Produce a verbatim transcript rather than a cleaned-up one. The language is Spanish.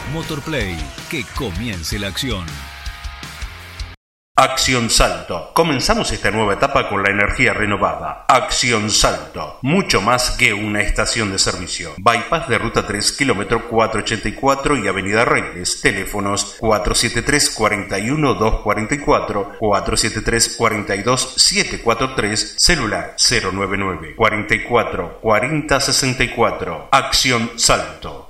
Motorplay, que comience la acción. Acción Salto. Comenzamos esta nueva etapa con la energía renovada. Acción Salto. Mucho más que una estación de servicio. Bypass de Ruta tres, kilómetro cuatrocientos ochenta y cuatro y Avenida Reyes. Teléfonos cuatro siete tres, cuatro uno, dos cuatro cuatro, cuatro siete tres, cuatro dos, siete cuatro tres, celular cero nueve nueve, cuarenta y cuatro, cuarenta, sesenta y cuatro. Acción Salto.